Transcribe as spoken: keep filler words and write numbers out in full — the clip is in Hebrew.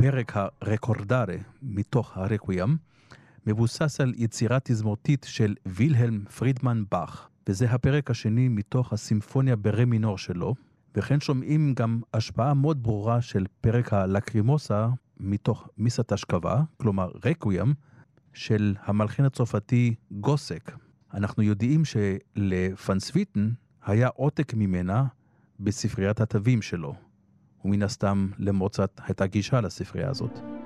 הפרק הרקורדרה מתוך הרקוויאם מבוסס על יצירה תזמורתית של וילהלם פרידמן באך, וזה הפרק השני מתוך הסימפוניה ברה מינור שלו, וכן שומעים גם השפעה מאוד ברורה של פרק הלקרימוסה מתוך מיסת השכבה, כלומר רקוויאם, של המלחין הצרפתי גוסק. אנחנו יודעים שלפנסוויטן היה עותק ממנה בספריית התווים שלו, ומן הסתם למוצרט הייתה גישה לספרייה הזאת.